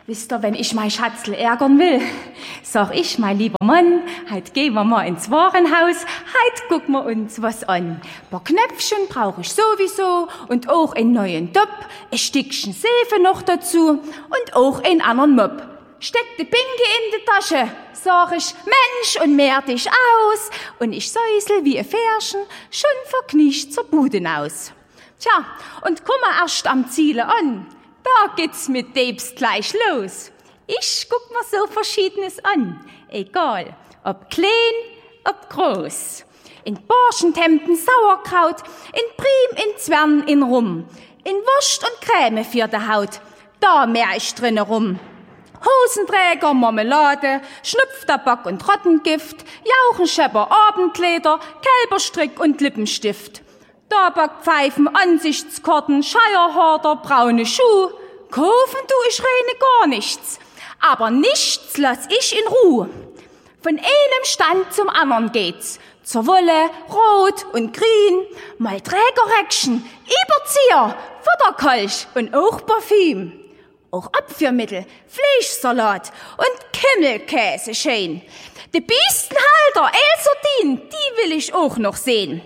Wisst ihr, wenn ich mein Schatzl ärgern will, sag ich, mein lieber Mann, heut gehen wir mal ins Warenhaus, heut gucken wir uns was an. Ein paar Knöpfchen brauche ich sowieso und auch einen neuen Top, ein Stückchen Seife noch dazu und auch einen anderen Mopp. Steck die Pinke in die Tasche, sag ich, Mensch, und mehr dich aus, und ich säusel wie ein Pferdchen, schon verknicht zur Bude aus. Tja, und komm mal erst am Ziele an. Da geht's mit Debst gleich los. Ich guck mir so Verschiedenes an. Egal, ob klein, ob groß. In Borschentempen Sauerkraut, in Prim, in Zwern, in Rum. In Wurst und Creme für die Haut, da mehr ich drinne rum. Hosenträger, Marmelade, Schnupftabak und Rottengift, Jauchenschepper, Abendkleider, Kälberstrick und Lippenstift. Tabakpfeifen, Ansichtskarten, Scheierharder, braune Schuh. Kaufen tu ich reine gar nichts. Aber nichts lass ich in Ruhe. Von einem Stand zum anderen geht's. Zur Wolle, Rot und Grün, mal Trägerräckchen, Überzieher, Futterkolch und auch Parfüm. Auch Abführmittel, Fleischsalat und Kümmelkäse schön. Die Biestenhalter, Elserdin, die will ich auch noch sehen.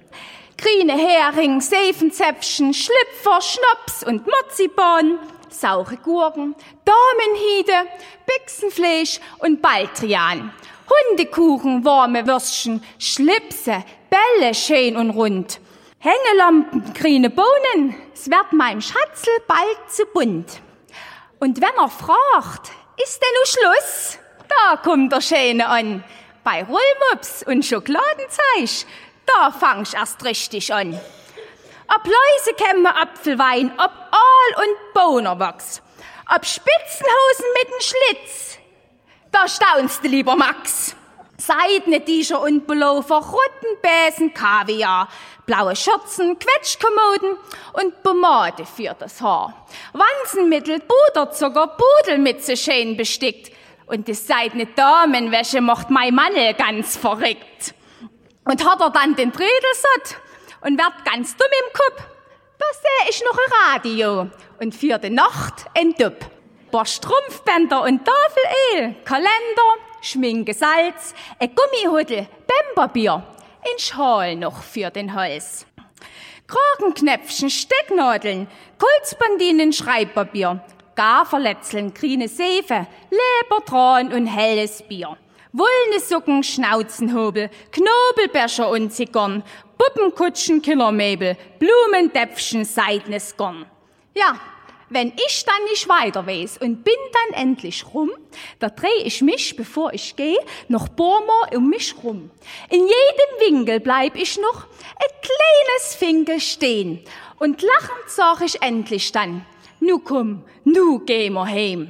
Grüne Hering, Seifenzäpfchen, Schlüpfer, Schnaps und Marzipan, saure Gurken, Damenhiede, Büchsenfleisch und Baldrian, Hundekuchen, warme Würstchen, Schlipse, Bälle schön und rund, Hängelampen, grüne Bohnen, es wird meinem Schatzl bald zu bunt. Und wenn er fragt, ist denn nu Schluss? Da kommt der Schöne an, bei Rollmops und Schokoladenzeug. Da fang ich erst richtig an. Ob Läusekämme, Apfelwein, ob Aal und Bohnerwachs, ob Spitzenhosen mit nem Schlitz, da staunst du, lieber Max. Seidene Tischer und Pullover, roten Bäsen, Kaviar, blaue Schürzen, Quetschkommoden und Pomade für das Haar. Wanzenmittel, Puderzucker, Pudelmütze schön bestickt und die seidene Damenwäsche macht mein Mann ganz verrückt. Und hat er dann den Trödel satt und wird ganz dumm im Kopf, da seh ich noch ein Radio und für die Nacht ein Dupp. Paar Strumpfbänder und Tafelöl, Kalender, Schminke, Salz, ein Gummihuddel, Bämperbier, ein Schal noch für den Hals. Kragenknöpfchen, Stecknadeln, Kulzbandinen, Schreibpapier, Gafferlätzeln, grüne Seife, Lebertran und helles Bier. Wollene Socken, Schnauzenhobel, Knobelbecher und Zigarren, Puppenkutschen, Killermöbel, Blumendäpfchen, seidenes Garn. Ja, wenn ich dann nicht weiter weiß und bin dann endlich rum, da dreh ich mich, bevor ich gehe, noch paar-mal um mich rum. In jedem Winkel bleib ich noch ein kleines Finkel stehen und lachend sag ich endlich dann, nu komm, nu gehen wir heim.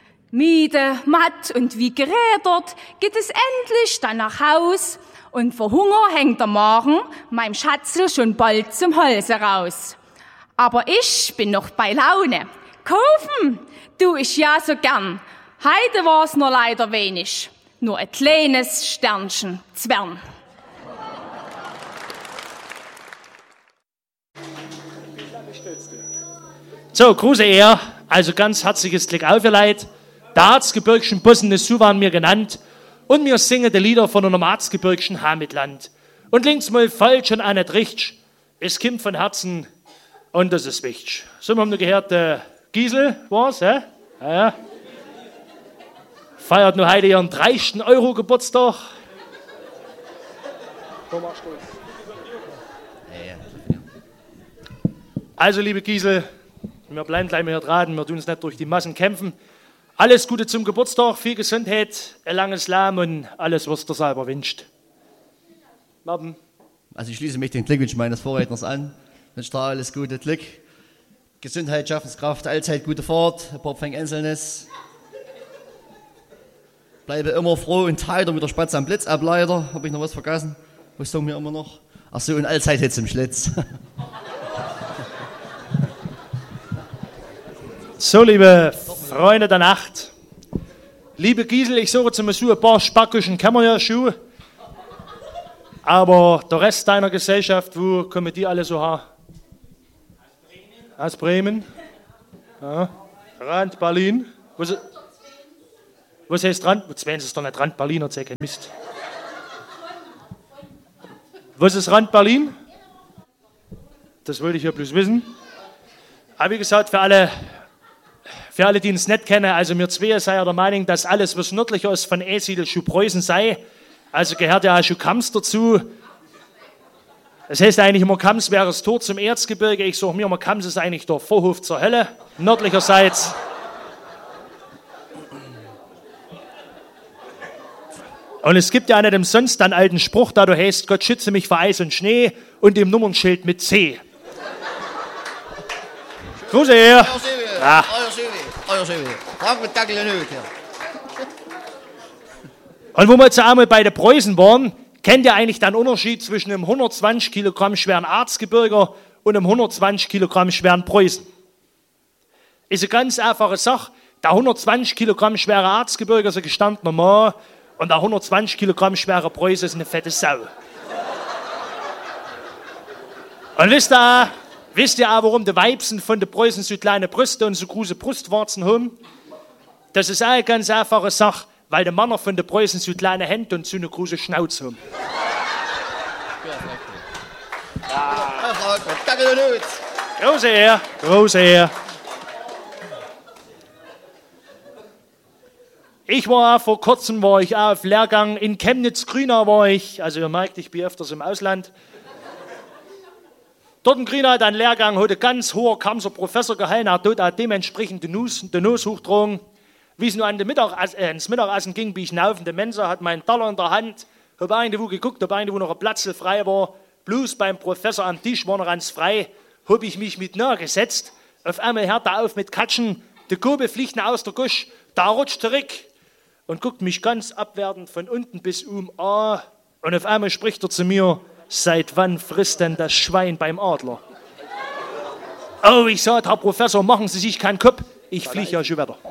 Müde, matt und wie gerädert geht es endlich dann nach Haus und vor Hunger hängt der Magen meinem Schatzl schon bald zum Halse raus. Aber ich bin noch bei Laune. Kaufen tu ich ja so gern. Heute war's nur leider wenig. Nur ein kleines Sternchen Zwern. So, Grüße ihr. Also ganz herzliches Glück auf, ihr Leid. Der Erzgebirgschen Bussen, so waren wir genannt. Und wir singen die Lieder von einem Erzgebirgschen Heimatland. Und links mal falsch und auch nicht richtig. Es kommt von Herzen und das ist wichtig. So, wir haben nur gehört, Giesel war's, hä? Ja. Feiert nur heute ihren 30. Euro-Geburtstag. Also, liebe Giesel, wir bleiben gleich mal hier dran, wir tun uns nicht durch die Massen kämpfen. Alles Gute zum Geburtstag, viel Gesundheit, ein langes Leben und alles, was du selber wünscht. Martin. Also ich schließe mich den Glückwünschen meines Vorredners an. Ich wünsche dir alles Gute, Glück, Gesundheit, Schaffenskraft, allzeit gute Fahrt, ein paar Pfennig Einzelnes. Bleibe immer froh und heiter mit der Spatze am Blitzableiter. Habe ich noch was vergessen? Was sagen wir immer noch? Ach so, und allzeit Hitze im Schlitz. So, liebe Freunde der Nacht, liebe Giesel, ich suche zum Besuch ein paar Spackischen kann man ja schon, aber der Rest deiner Gesellschaft, wo kommen die alle so her? Aus Bremen. Ja. Rand Berlin. Was heißt Rand? Zwei ist doch nicht Rand Berlin, erzähl kein Mist. Was ist Rand Berlin? Das wollte ich ja bloß wissen. Aber wie gesagt, für alle, die es nicht kennen, also wir zwei seien ja der Meinung, dass alles, was nördlicher ist von Esiedel, schon Preußen sei. Also gehört ja auch schon Kams dazu. Das heißt eigentlich immer, Kams wäre das Tor zum Erzgebirge. Ich sage mir immer, Kams ist eigentlich der Vorhof zur Hölle. Nördlicherseits. Und es gibt ja nicht umsonst einen alten Spruch, da du heißt, Gott schütze mich vor Eis und Schnee und dem Nummernschild mit C. Grüße her. Ja. Und wo wir jetzt einmal bei den Preußen waren, kennt ihr eigentlich den Unterschied zwischen einem 120 Kilogramm schweren Erzgebirger und einem 120 Kilogramm schweren Preußen? Ist eine ganz einfache Sache. Der 120 Kilogramm schwere Erzgebirger ist ein gestandener Mann und der 120 Kilogramm schwere Preußen ist eine fette Sau. Und wisst ihr auch, warum die Weibsen von den Preußen so kleine Brüste und so große Brustwarzen haben? Das ist auch eine ganz einfache Sache, weil die Männer von den Preußen so kleine Hände und so eine große Schnauze haben. Große Ehre, große Ehre. Vor kurzem war ich auch auf Lehrgang in Chemnitz-Grünau also ihr merkt, ich bin öfters im Ausland. Dort in Grünau hat ein Lehrgang, hat ein ganz hoher Kamser Professor gehalten, er hat dort auch dementsprechend den Nuss hochgetragen. Wie es nur ins Mittagessen ging, bin ich hinauf in der Mensa, hat meinen Teller in der Hand, habe irgendwo geguckt, ob irgendwo noch ein Platz frei war. Bloß beim Professor am Tisch war noch ganz frei, habe ich mich mit nahe gesetzt. Auf einmal hört er auf mit Katschen, die Gurbe fliegt aus der Gusch, da rutscht zurück und guckt mich ganz abwertend von unten bis an. Und auf einmal spricht er zu mir, seit wann frisst denn das Schwein beim Adler? Oh, ich sagte, Herr Professor, machen Sie sich keinen Kopf, ich fliege ja schon wieder.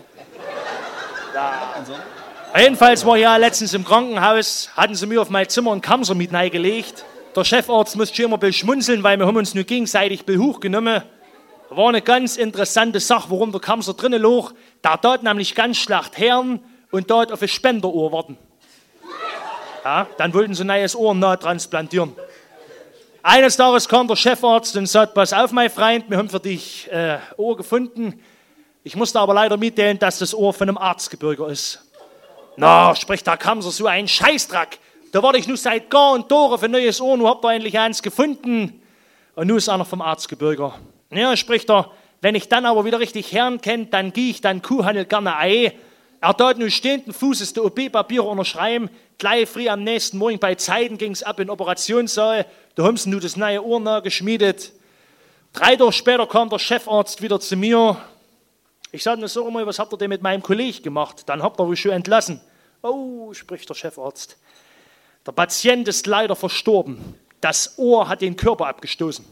Jedenfalls war ich ja letztens im Krankenhaus, hatten sie mir auf mein Zimmer einen Kamser mit reingelegt. Der Chefarzt musste schon immer ein bisschen schmunzeln, weil wir haben uns nur gegenseitig hochgenommen. War eine ganz interessante Sache, warum der Kamser drinnen lag. Der tat nämlich ganz schlecht Herren und dort auf ein Spenderohr warten. Ja, dann wollten sie ein neues Ohr nahe transplantieren. Eines Tages kam der Chefarzt und sagte, pass auf, mein Freund, wir haben für dich Ohr gefunden. Ich musste aber leider mitteilen, dass das Ohr von einem Erzgebirger ist. Na, spricht der Kamser, so ein Scheißdreck. Da warte ich nur seit Jahr und Tore für ein neues Ohr, nun habt ihr endlich eins gefunden. Und nun ist einer vom Erzgebirger. Ja, spricht er, wenn ich dann aber wieder richtig Herrn kenne, dann gehe ich dann Kuhhandel gerne ein. Er tat nun stehenden Fußes die OP-Papiere unterschreiben. Gleich früh am nächsten Morgen bei Zeiten ging es ab in den Operationssaal. Da haben sie nun das neue Ohr nachgeschmiedet. 3 Tage später kam der Chefarzt wieder zu mir. Ich sagte, sag mal, was habt ihr denn mit meinem Kollegen gemacht? Dann habt ihr wohl schon entlassen. Oh, spricht der Chefarzt. Der Patient ist leider verstorben. Das Ohr hat den Körper abgestoßen.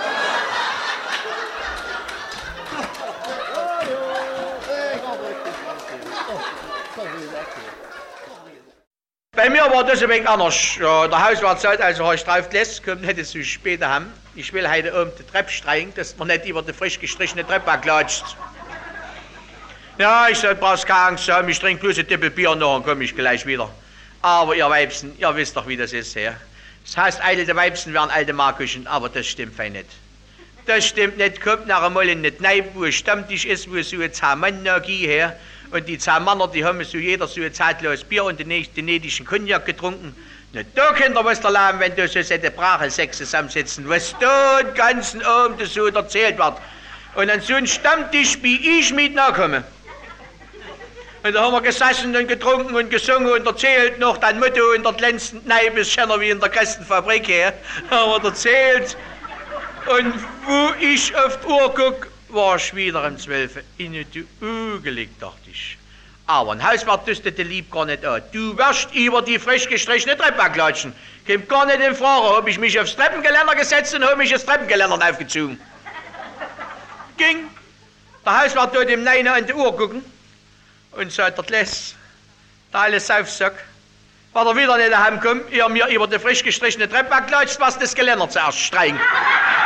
Bei mir war das ein wenig anders. Ja, der Hauswart sagt, also habe ich drauf gelassen, kommt nicht zu spät haben. Ich will heute oben die Treppe streichen, dass man nicht über die frisch gestrichene Treppe klatscht. Ja, ich sag, brauchst keine Angst haben, ich trinke bloß ein Tippel Bier noch und komme ich gleich wieder. Aber ihr Weibsen, ihr wisst doch, wie das ist, ja. Das heißt, alte Weibsen werden alte Markuschen, aber das stimmt fein nicht. Das stimmt nicht, kommt nachher mal in den Kneipe, wo ein Stammtisch ist, wo so ein 10 Mann her. Und die 10 Männer, die haben so jeder so ein zeitloses Bier und den nächsten Cognac getrunken. Na, da könnt ihr was da lernen, wenn du so eine Brachel-Sex zusammensitzen, was da den ganzen Abend so erzählt wird. Und an so einen Stammtisch wie ich mit nachkomme. Und da haben wir gesessen und getrunken und gesungen und erzählt noch dein Motto in der glänzenden Kneipe, ist schöner wie in der Kastenfabrik her. Haben wir erzählt. Und wo ich auf die Uhr guck, war ich wieder um 12 Uhr in die Augen gelegt, dachte ich. Aber ein Hauswart düstete lieb gar nicht an. Du wirst über die frisch gestrichene Treppe klatschen. Kommt gar nicht in Frage. Hab ich mich aufs Treppengeländer gesetzt und hab mich das Treppengeländer aufgezogen. Ging. Der Hauswart dort im Neinen an die Uhr gucken. Und sagt der Kless, der alles Saufsack, war wieder nicht heimgekommen, ihr mir über die frisch gestrichene Treppe klatscht, was das Geländer zuerst streichen.